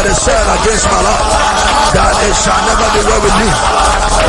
that is said against my life, that it shall never be well with me.